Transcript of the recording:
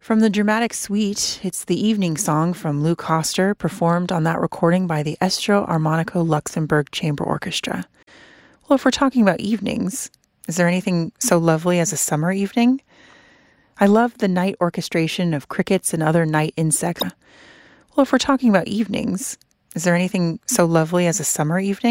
From the dramatic suite, it's the evening song from Luke Hoster, performed on that recording by the Estro Armonico Luxembourg Chamber Orchestra. Well, if we're talking about evenings, is there anything so lovely as a summer evening? I love the night orchestration of crickets and other night insects. Well, if we're talking about evenings, is there anything so lovely as a summer evening?